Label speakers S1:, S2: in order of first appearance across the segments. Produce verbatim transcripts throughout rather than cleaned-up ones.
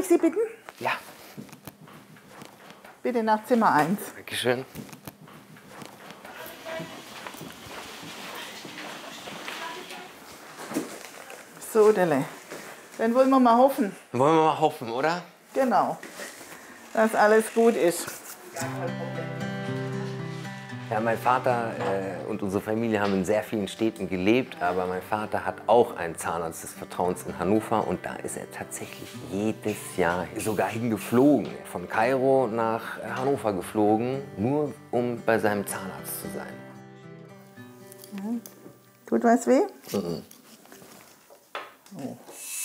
S1: ich Sie bitten?
S2: Ja.
S1: Bitte nach Zimmer eins.
S2: Dankeschön.
S1: So, Delle. Dann wollen wir mal hoffen.
S2: Wollen wir mal hoffen, oder?
S1: Genau. Dass alles gut ist.
S2: Ja, mein Vater äh, und unsere Familie haben in sehr vielen Städten gelebt, aber mein Vater hat auch einen Zahnarzt des Vertrauens in Hannover und da ist er tatsächlich jedes Jahr sogar hingeflogen. Von Kairo nach Hannover geflogen, nur um bei seinem Zahnarzt zu sein.
S1: Ja. Tut was weh?
S2: Mhm.
S1: Oh.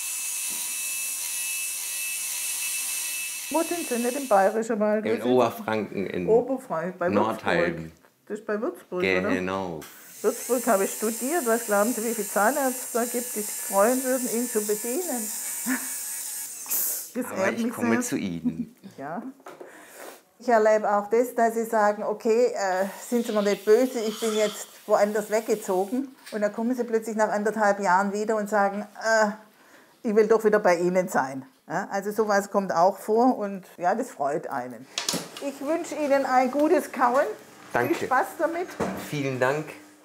S1: Wo sind Sie? Nicht im Bayerischen Wald?
S2: In Oberfranken, in
S1: Oberfranken, bei
S2: Nordheim.
S1: Das ist bei Würzburg,
S2: Genau.
S1: oder?
S2: Genau.
S1: Würzburg habe ich studiert. Was glauben Sie, wie viele Zahnärzte da gibt, die sich freuen würden, ihn zu bedienen? Das
S2: Aber ich komme
S1: sehr.
S2: zu Ihnen.
S1: Ja. Ich erlebe auch das, dass Sie sagen, okay, äh, sind Sie mir nicht böse, ich bin jetzt woanders weggezogen. Und dann kommen Sie plötzlich nach anderthalb Jahren wieder und sagen, äh, ich will doch wieder bei Ihnen sein. Ja, also sowas kommt auch vor und ja, das freut einen. Ich wünsche Ihnen ein gutes Kauen.
S2: Danke.
S1: Viel Spaß damit.
S2: Vielen Dank.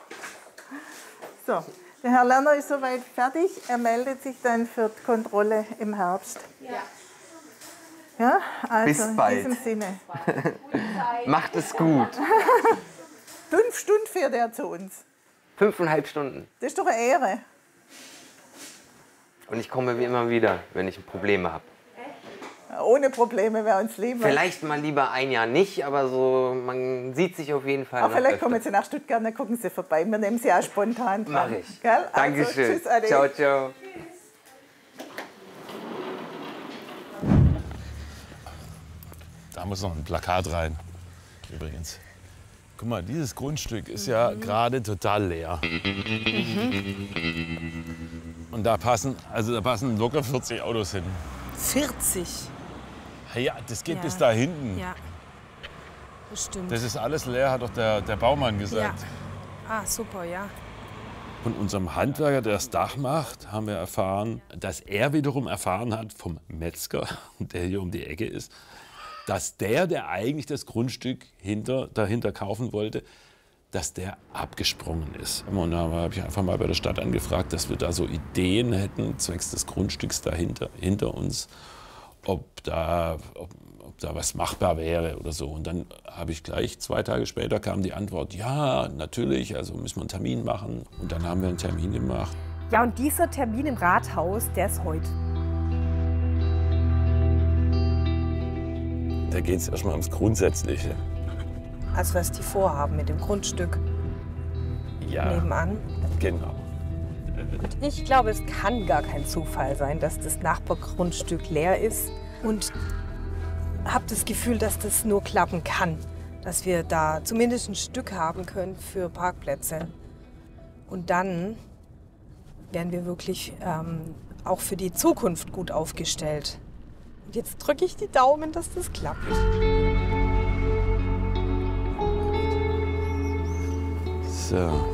S1: So, der Herr Lerner ist soweit fertig. Er meldet sich dann für die Kontrolle im Herbst. Ja. Ja, also
S2: Bis bald.
S1: in diesem Sinne.
S2: Macht es gut.
S1: Fünf Stunden fährt er zu uns.
S2: Fünfeinhalb Stunden.
S1: Das ist doch eine Ehre.
S2: Und ich komme wie immer wieder, wenn ich Probleme habe.
S1: Ohne Probleme wäre uns lieber.
S2: Vielleicht mal lieber ein Jahr nicht, aber so, man sieht sich auf jeden Fall.
S1: Aber vielleicht
S2: öfter.
S1: kommen Sie nach Stuttgart, dann gucken Sie vorbei. Wir nehmen Sie auch spontan dran.
S2: Mach ich.
S1: Gell? Also,
S2: Dankeschön.
S1: tschüss, Ade.
S2: Ciao, ciao.
S3: Da muss noch ein Plakat rein, übrigens. Guck mal, dieses Grundstück ist ja mhm. gerade total leer. Mhm. Und da passen, also da passen locker vierzig Autos hin.
S4: vierzig?
S3: Ja, das geht
S4: ja.
S3: bis da hinten.
S4: Ja, das stimmt.
S3: Das ist alles leer, hat doch der, der Baumann gesagt.
S4: Ja. Ah, super, ja.
S3: Von unserem Handwerker, der das Dach macht, haben wir erfahren, dass er wiederum erfahren hat vom Metzger, der hier um die Ecke ist, dass der, der eigentlich das Grundstück hinter, dahinter kaufen wollte, dass der abgesprungen ist. Und da habe ich einfach mal bei der Stadt angefragt, dass wir da so Ideen hätten, zwecks des Grundstücks dahinter, hinter uns, ob da, ob, ob da was machbar wäre oder so. Und dann habe ich gleich, zwei Tage später kam die Antwort, ja, natürlich, also müssen wir einen Termin machen. Und dann haben wir einen Termin gemacht.
S4: Ja, und dieser Termin im Rathaus, der ist heute.
S3: Da geht es erstmal ums Grundsätzliche.
S4: Also was die vorhaben mit dem Grundstück
S3: Ja,
S4: nebenan.
S3: genau.
S4: Und ich glaube, es kann gar kein Zufall sein, dass das Nachbargrundstück leer ist. Und habe das Gefühl, dass das nur klappen kann. Dass wir da zumindest ein Stück haben können für Parkplätze. Und dann wären wir wirklich ähm, auch für die Zukunft gut aufgestellt. Und jetzt drücke ich die Daumen, dass das klappt.
S3: So.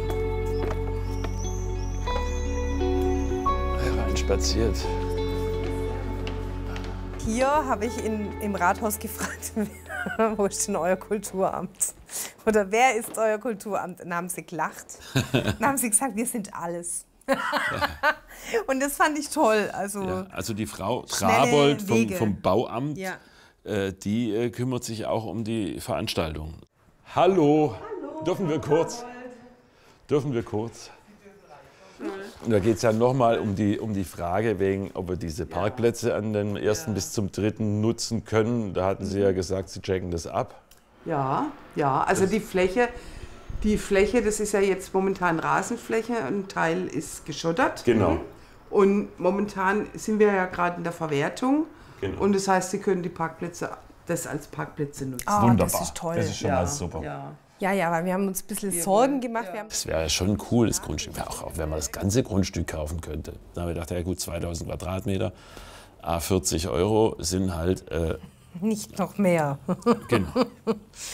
S3: Hereinspaziert.
S4: Hier habe ich in, im Rathaus gefragt, wo ist denn euer Kulturamt? Oder wer ist euer Kulturamt? Dann haben sie gelacht. Dann haben sie gesagt, wir sind alles. Und das fand ich toll. Also,
S3: ja, also die Frau Trabold vom, vom Bauamt,
S4: ja.
S3: äh, die äh, kümmert sich auch um die Veranstaltung. Hallo, Hallo. Dürfen wir kurz? Dürfen wir kurz? Und da geht es ja nochmal um die, um die Frage, wegen, ob wir diese Parkplätze an den ersten ja. bis zum dritten nutzen können. Da hatten Sie ja gesagt, Sie checken das ab.
S5: Ja, ja, also die Fläche, die Fläche, das ist ja jetzt momentan Rasenfläche, ein Teil ist geschottert.
S3: Genau.
S5: Und momentan sind wir ja gerade in der Verwertung.
S3: Genau.
S5: Und das heißt, Sie können die Parkplätze, das als Parkplätze nutzen.
S4: Oh,
S3: Wunderbar.
S4: Das ist toll.
S3: Das ist schon
S5: ja,
S3: mal super.
S5: Ja.
S4: Ja, ja, aber wir haben uns ein bisschen Sorgen gemacht.
S5: Ja.
S4: Wir haben
S3: Das wäre ja schon ein cooles Grundstück, auch, auch wenn man das ganze Grundstück kaufen könnte. Da haben wir gedacht, ja gut, zweitausend Quadratmeter, à vierzig Euro sind halt... Äh,
S4: nicht noch mehr.
S3: Genau.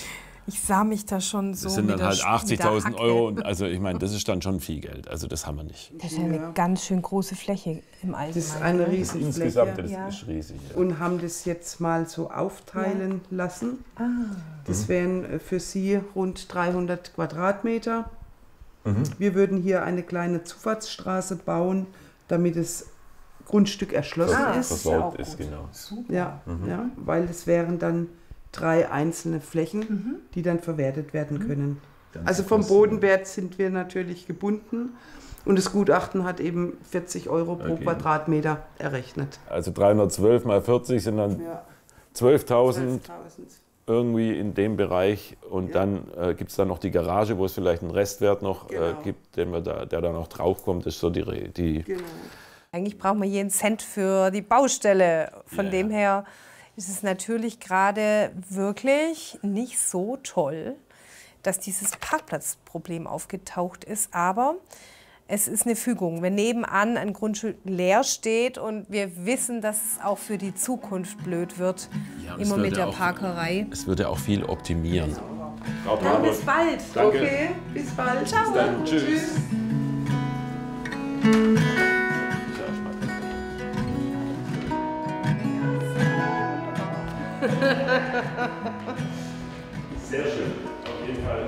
S4: Ich sah mich da schon so.
S3: Das sind
S4: mit
S3: dann
S4: der
S3: halt
S4: Sch- mit der
S3: achtzigtausend
S4: Hacke.
S3: Euro. Und also ich meine, das ist dann schon viel Geld. Also das haben wir nicht.
S4: Das ist ja eine ganz schön große Fläche im Allgemeinen.
S5: Das ist eine
S4: ne?
S5: Riesenfläche.
S3: Insgesamt, das
S4: Ja.
S3: ist riesig. Ja.
S5: Und haben das jetzt mal so aufteilen lassen. Das wären äh, für Sie rund dreihundert Quadratmeter. Wir würden hier eine kleine Zufahrtsstraße bauen, damit das Grundstück erschlossen
S4: Ah,
S5: ist.
S3: Versorgt
S4: auch
S3: ist,
S4: gut.
S3: genau.
S5: Ja, ja, weil es wären dann drei einzelne Flächen, die dann verwertet werden können. Also vom Bodenwert sind wir natürlich gebunden und das Gutachten hat eben vierzig Euro pro
S3: Okay.
S5: Quadratmeter errechnet.
S3: Also dreihundertzwölf mal vierzig sind dann
S5: Ja,
S3: zwölftausend
S5: zwölftausend.
S3: irgendwie in dem Bereich. Und
S5: Ja.
S3: dann äh, gibt es dann noch die Garage, wo es vielleicht einen Restwert noch äh,
S5: Genau.
S3: gibt, den wir da, der da noch draufkommt. Das ist so die, Re- die
S5: Genau.
S4: Eigentlich brauchen wir jeden Cent für die Baustelle. Von
S3: Ja.
S4: dem her ist es natürlich gerade wirklich nicht so toll, dass dieses Parkplatzproblem aufgetaucht ist. Aber es ist eine Fügung. Wenn nebenan ein Grundstück leer steht und wir wissen, dass es auch für die Zukunft blöd wird,
S3: Ja, es
S4: immer
S3: würde
S4: mit der
S3: auch-
S4: Parkerei.
S3: Es würde auch viel optimieren.
S5: Dann bis bald.
S3: Danke.
S5: Okay, bis bald. Ciao.
S3: Dann tschüss. Sehr schön. Auf jeden Fall.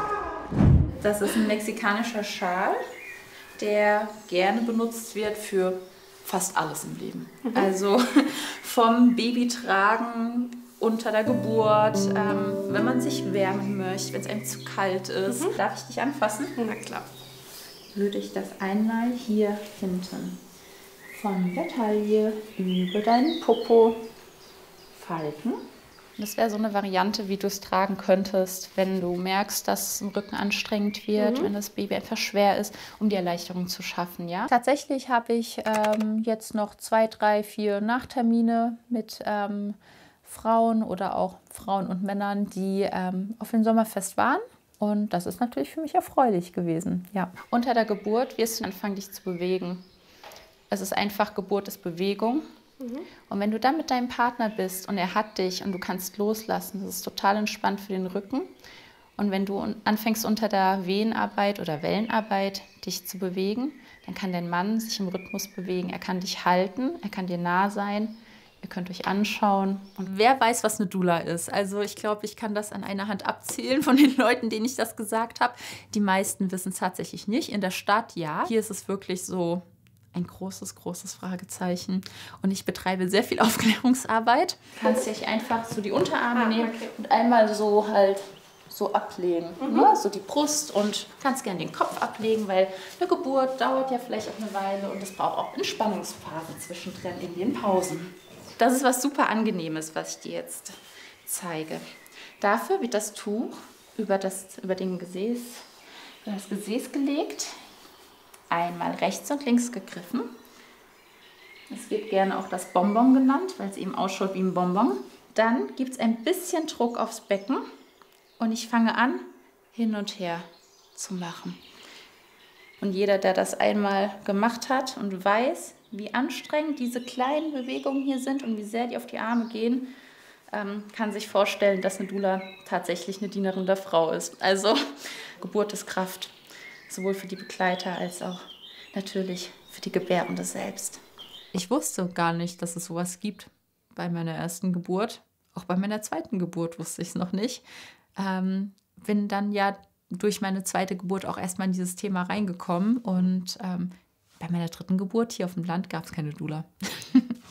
S6: Das ist ein mexikanischer Schal, der gerne benutzt wird für fast alles im Leben. Also vom Babytragen, unter der Geburt, ähm, wenn man sich wärmen möchte, wenn es einem zu kalt ist. Darf ich dich anfassen?
S7: Na klar.
S6: Würde ich das einmal hier hinten von der Taille über deinen Popo falten. Das wäre so eine Variante, wie du es tragen könntest, wenn du merkst, dass im Rücken anstrengend wird, wenn das Baby einfach schwer ist, um die Erleichterung zu schaffen. Ja? Tatsächlich habe ich ähm, jetzt noch zwei, drei, vier Nachtermine mit ähm, Frauen oder auch Frauen und Männern, die ähm, auf dem Sommerfest waren. Und das ist natürlich für mich erfreulich gewesen. Ja. Unter der Geburt wirst du anfangen, dich zu bewegen. Es ist einfach, Geburt ist Bewegung. Und wenn du dann mit deinem Partner bist und er hat dich und du kannst loslassen, das ist total entspannt für den Rücken. Und wenn du anfängst unter der Wehenarbeit oder Wellenarbeit dich zu bewegen, dann kann dein Mann sich im Rhythmus bewegen. Er kann dich halten, er kann dir nah sein, ihr könnt euch anschauen. Und wer weiß, was eine Doula ist? Also ich glaube, ich kann das an einer Hand abzählen von den Leuten, denen ich das gesagt habe. Die meisten wissen es tatsächlich nicht. In der Stadt ja. Hier ist es wirklich so ein großes, großes Fragezeichen. Und ich betreibe sehr viel Aufklärungsarbeit. Du kannst dich einfach so die Unterarme
S7: Ah,
S6: nehmen
S7: okay.
S6: und einmal so halt so ablegen. Ne? So die Brust und kannst gerne den Kopf ablegen, weil eine Geburt dauert ja vielleicht auch eine Weile und es braucht auch Entspannungsphasen zwischendrin in den Pausen. Das ist was super Angenehmes, was ich dir jetzt zeige. Dafür wird das Tuch über, das, über, den Gesäß, über das Gesäß gelegt. Einmal rechts und links gegriffen. Es wird gerne auch das Bonbon genannt, weil es eben ausschaut wie ein Bonbon. Dann gibt es ein bisschen Druck aufs Becken und ich fange an, hin und her zu machen. Und jeder, der das einmal gemacht hat und weiß, wie anstrengend diese kleinen Bewegungen hier sind und wie sehr die auf die Arme gehen, ähm, kann sich vorstellen, dass eine Doula tatsächlich eine Dienerin der Frau ist. Also Geburt ist Kraft. Sowohl für die Begleiter als auch natürlich für die Gebärende selbst. Ich wusste gar nicht, dass es sowas gibt bei meiner ersten Geburt. Auch bei meiner zweiten Geburt wusste ich es noch nicht. Ähm, bin dann ja durch meine zweite Geburt auch erstmal in dieses Thema reingekommen. Und ähm, bei meiner dritten Geburt hier auf dem Land gab es keine Doula.